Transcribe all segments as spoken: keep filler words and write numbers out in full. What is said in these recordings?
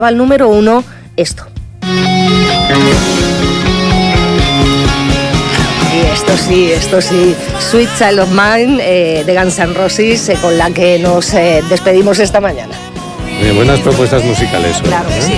Al número uno, esto. Y esto sí, esto sí, Sweet Child of Mine eh, de Guns N' Roses, eh, con la que nos eh, despedimos esta mañana. Eh, buenas propuestas musicales. ¿eh? Claro que sí.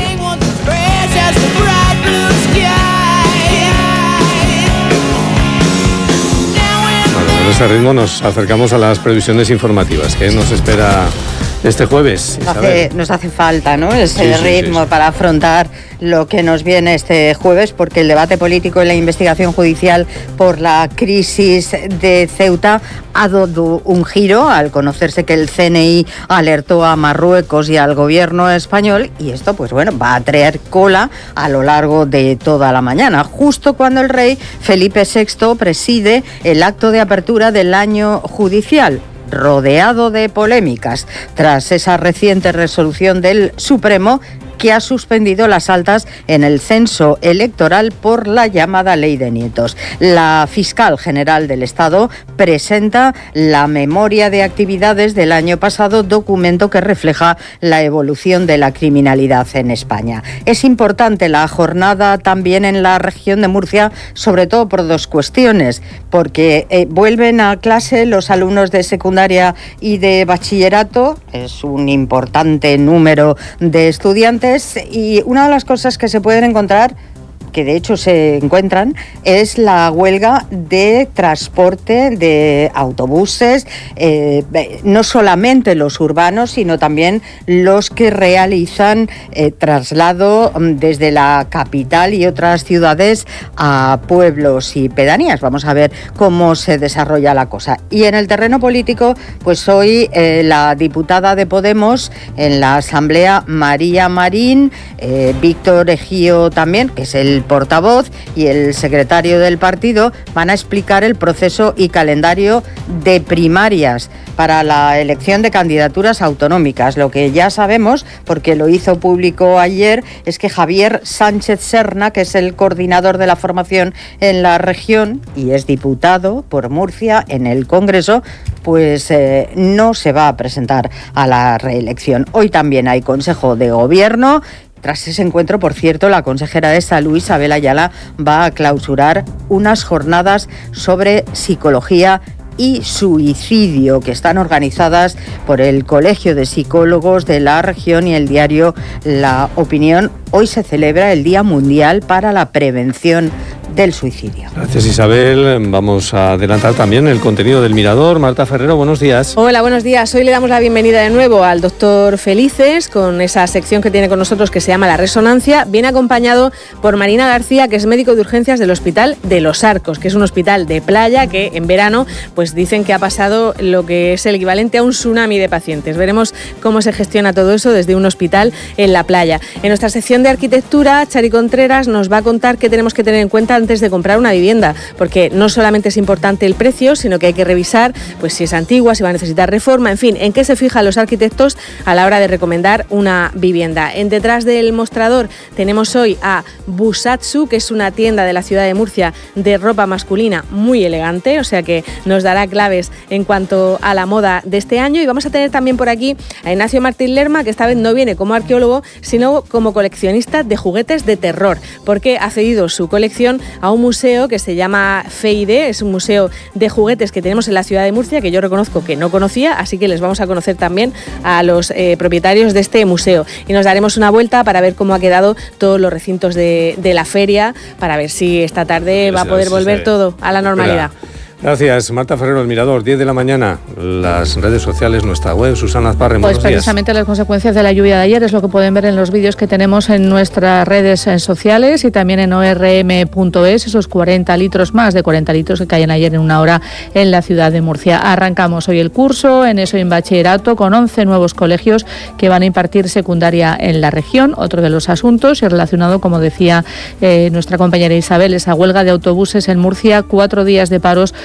Bueno, con ese ritmo nos acercamos a las previsiones informativas. ¿Qué nos espera este jueves, Isabel? Hace, nos hace falta, ¿no?, ese sí, sí, ritmo sí, sí. para afrontar lo que nos viene este jueves, porque el debate político y la investigación judicial por la crisis de Ceuta ha dado un giro al conocerse que el C N I alertó a Marruecos y al gobierno español, y esto, pues bueno, va a traer cola a lo largo de toda la mañana, justo cuando el rey Felipe sexto preside el acto de apertura del año judicial, rodeado de polémicas tras esa reciente resolución del Supremo que ha suspendido las altas en el censo electoral por la llamada Ley de Nietos. La fiscal general del Estado presenta la memoria de actividades del año pasado, documento que refleja la evolución de la criminalidad en España. Es importante la jornada también en la región de Murcia, sobre todo por dos cuestiones, porque eh, vuelven a clase los alumnos de secundaria y de bachillerato, es un importante número de estudiantes, y una de las cosas que se pueden encontrar, que de hecho se encuentran, es la huelga de transporte de autobuses, eh, no solamente los urbanos, sino también los que realizan eh, traslado desde la capital y otras ciudades a pueblos y pedanías. Vamos a ver cómo se desarrolla la cosa. Y en el terreno político, pues hoy eh, la diputada de Podemos en la Asamblea, María Marín, eh, Víctor Ejío también, que es el portavoz, y el secretario del partido, van a explicar el proceso y calendario de primarias para la elección de candidaturas autonómicas. Lo que ya sabemos, porque lo hizo público ayer, es que Javier Sánchez Serna, que es el coordinador de la formación en la región y es diputado por Murcia en el Congreso, pues eh, no se va a presentar a la reelección. Hoy también hay Consejo de Gobierno. Tras ese encuentro, por cierto, la consejera de Salud, Isabel Ayala, va a clausurar unas jornadas sobre psicología y suicidio que están organizadas por el Colegio de Psicólogos de la región y el diario La Opinión. Hoy se celebra el Día Mundial para la Prevención del Suicidio. Gracias, Isabel. Vamos a adelantar también el contenido del Mirador. Marta Ferrero, buenos días. Hola, buenos días. Hoy le damos la bienvenida de nuevo al doctor Felices con esa sección que tiene con nosotros que se llama La Resonancia. Viene acompañado por Marina García, que es médico de urgencias del Hospital de Los Arcos, que es un hospital de playa que en verano pues dicen que ha pasado lo que es el equivalente a un tsunami de pacientes. Veremos cómo se gestiona todo eso desde un hospital en la playa. En nuestra sección de arquitectura, Chari Contreras nos va a contar qué tenemos que tener en cuenta antes de comprar una vivienda, porque no solamente es importante el precio, sino que hay que revisar pues si es antigua, si va a necesitar reforma, en fin, en qué se fijan los arquitectos a la hora de recomendar una vivienda. En detrás del mostrador tenemos hoy a Busatsu, que es una tienda de la ciudad de Murcia de ropa masculina muy elegante, o sea que nos dará claves en cuanto a la moda de este año. Y vamos a tener también por aquí a Ignacio Martín Lerma, que esta vez no viene como arqueólogo, sino como coleccionista de juguetes de terror, porque ha cedido su colección a un museo que se llama Feide, es un museo de juguetes que tenemos en la ciudad de Murcia, que yo reconozco que no conocía, así que les vamos a conocer también a los eh, propietarios de este museo. Y nos daremos una vuelta para ver cómo ha quedado todos los recintos de, de la feria, para ver si esta tarde va a poder volver todo a la normalidad. Gracias, Marta Ferrero, El Mirador, diez de la mañana, las redes sociales, nuestra web. Susana Azparre, Pues buenos días. precisamente las consecuencias de la lluvia de ayer es lo que pueden ver en los vídeos que tenemos en nuestras redes sociales y también en o erre eme punto es, esos cuarenta litros, más de cuarenta litros que caen ayer en una hora en la ciudad de Murcia. Arrancamos hoy el curso en ESO y en bachillerato con once nuevos colegios que van a impartir secundaria en la región. Otro de los asuntos es relacionado, como decía eh, nuestra compañera Isabel, esa huelga de autobuses en Murcia, cuatro días de paros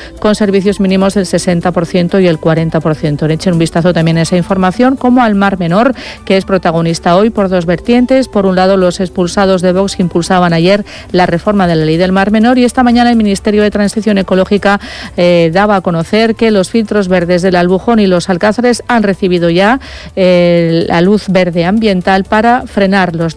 con servicios mínimos del sesenta por ciento y el cuarenta por ciento. Echen un vistazo también a esa información, como al Mar Menor, que es protagonista hoy por dos vertientes. Por un lado, los expulsados de Vox impulsaban ayer la reforma de la ley del Mar Menor, y esta mañana el Ministerio de Transición Ecológica eh, daba a conocer que los filtros verdes del Albujón y los Alcázares han recibido ya eh, la luz verde ambiental para frenar los